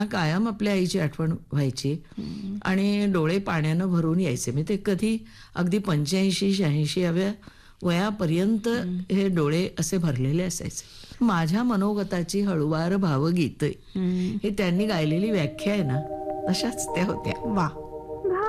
कायम आपल्या आईची आठवण व्हायची आणि डोळे पाण्यानं भरून यायचे. मी ते कधी अगदी 85-86व्या वयापर्यंत हे डोळे असे भरलेले असायचे. माझ्या मनोगताची हळुवार भावगीत हे त्यांनी गायलेली व्याख्या आहे ना, तशाच त्या होत्या. वा.